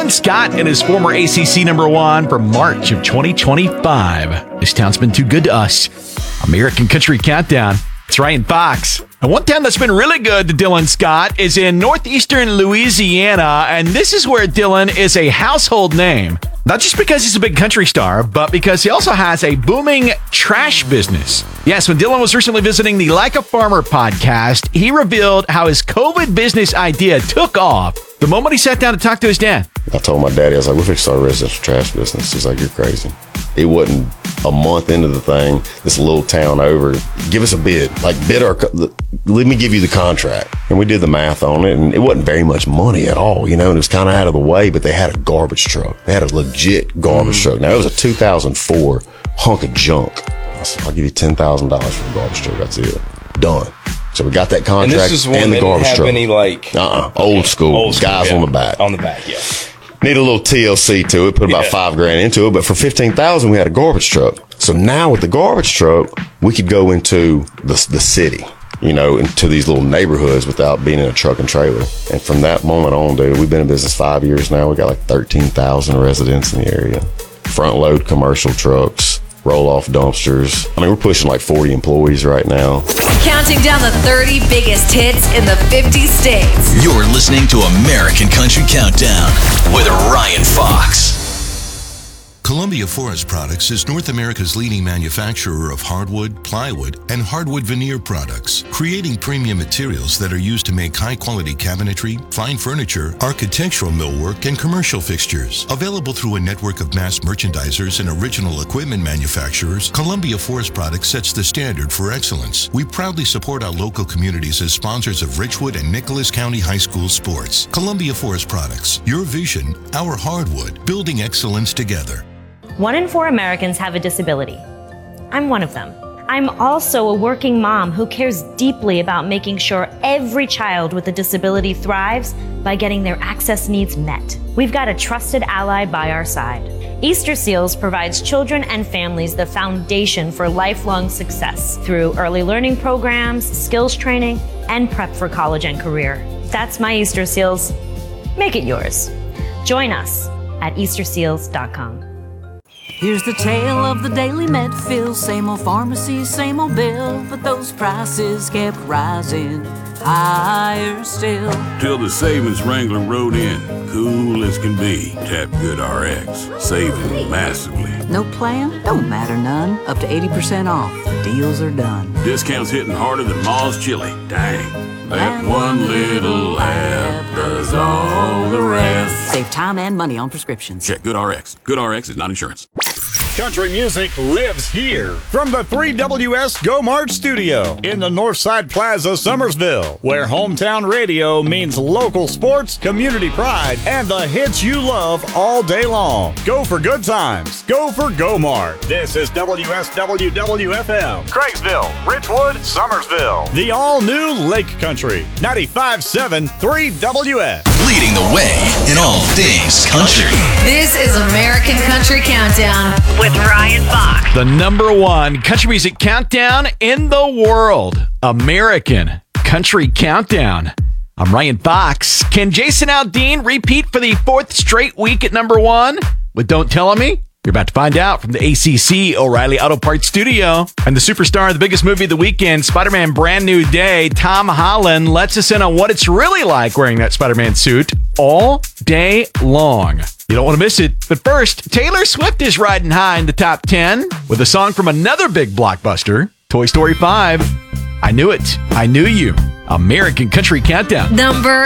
Dylan Scott and his former ACC number one from March of 2025. This town's been too good to us. American Country Countdown. It's Ryan Fox. And one town that's been really good to Dylan Scott is in northeastern Louisiana, and this is where Dylan is a household name. Not just because he's a big country star, but because he also has a booming trash business. Yes, when Dylan was recently visiting the Like a Farmer podcast, he revealed how his COVID business idea took off the moment he sat down to talk to his dad. I told my daddy, I was like, we're fixing to start a residential trash business. He's like, you're crazy. It wasn't a month into the thing, this little town over, give us a bid. Like, let me give you the contract. And we did the math on it, and it wasn't very much money at all, and it was kind of out of the way, but they had a garbage truck. They had a legit garbage truck. Now, it was a 2004 hunk of junk. I said, I'll give you $10,000 for the garbage truck. That's it. Done. So we got that contract and, this is one and the garbage truck. Any, like, old school. Guys yeah. on the back. On the back, yeah. Need a little TLC to it, put about $5,000 into it, but for $15,000 we had a garbage truck. So now with the garbage truck, we could go into the city, into these little neighborhoods without being in a truck and trailer. And from that moment on, dude, we've been in business 5 years now. We got like 13,000 residents in the area. Front load commercial trucks, roll off dumpsters. I mean, we're pushing like 40 employees right now. Counting down the 30 biggest hits in the 50 states. You're listening to American Country Countdown with Ryan Fox. Columbia Forest Products is North America's leading manufacturer of hardwood, plywood, and hardwood veneer products, creating premium materials that are used to make high-quality cabinetry, fine furniture, architectural millwork, and commercial fixtures. Available through a network of mass merchandisers and original equipment manufacturers, Columbia Forest Products sets the standard for excellence. We proudly support our local communities as sponsors of Richwood and Nicholas County High School sports. Columbia Forest Products, your vision, our hardwood, building excellence together. 1 in 4 Americans have a disability. I'm one of them. I'm also a working mom who cares deeply about making sure every child with a disability thrives by getting their access needs met. We've got a trusted ally by our side. Easter Seals provides children and families the foundation for lifelong success through early learning programs, skills training, and prep for college and career. That's my Easter Seals. Make it yours. Join us at easterseals.com. Here's the tale of the Daily Medfield. Same old pharmacy, same old bill, but those prices kept rising higher still. Till the savings wrangler rode in, cool as can be. Tap Good RX, saving massively. No plan? Don't matter none. Up to 80% off. Deals are done. Discounts hitting harder than Ma's chili. Dang. That one little app does all the rest. Save time and money on prescriptions. Check Good RX. Good RX is not insurance. Country music lives here. From the 3WS Go March studio in the Northside Plaza, Summersville, where hometown radio means local sports, community pride, and the hits you love all day long. Go for good times. Go for Go March. This is WSWWFM, Craigsville, Richwood, Summersville. The all-new Lake Country, 95.7 3WS. Leading the way in all things country. This is American Country Countdown with Ryan Fox. The number one country music countdown in the world. American Country Countdown. I'm Ryan Fox. Can Jason Aldean repeat for the 4th straight week at number one with Don't Tell Me? You're about to find out from the ACC O'Reilly Auto Parts studio. And the superstar of the biggest movie of the weekend, Spider-Man Brand New Day, Tom Holland, lets us in on what it's really like wearing that Spider-Man suit all day long. You don't want to miss it. But first, Taylor Swift is riding high in the top 10 with a song from another big blockbuster, Toy Story 5. I Knew It. I Knew You. American Country Countdown. Number